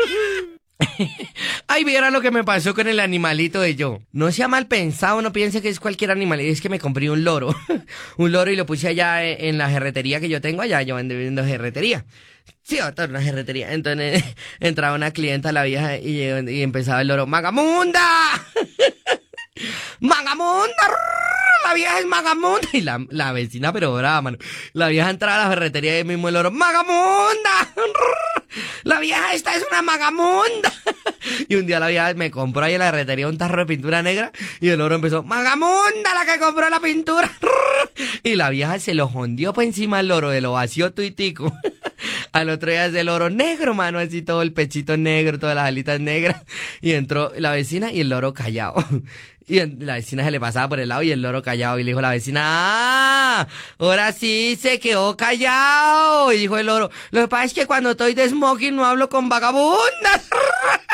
Ay, viera lo que me pasó con el animalito de yo. No sea mal pensado, no piense que es cualquier animal. Es que me compré un loro. Un loro y lo puse allá en la jerretería que yo tengo allá. Yo vendo jerretería. Sí, otra una jerretería. Entonces entraba una clienta, la vieja, y empezaba el loro. ¡Magamunda! ¡Magamunda! La vieja es Magamunda. Y la vecina, pero brava, mano. La vieja entraba a la ferretería y ahí mismo el loro. ¡Magamunda! La vieja esta es una Magamunda. Y un día la vieja me compró ahí en la ferretería un tarro de pintura negra. Y el loro empezó. ¡Magamunda, la que compró la pintura! Y la vieja se lo jondió por encima del loro. De lo vació tuitico. Al otro día es el loro negro, mano, así todo el pechito negro, todas las alitas negras. Y entró la vecina y el loro callado. Y la vecina se le pasaba por el lado y el loro callado. Y le dijo a la vecina, ¡ah! Ahora sí se quedó callado. Y dijo el loro, lo que pasa es que cuando estoy de smoking no hablo con vagabundas.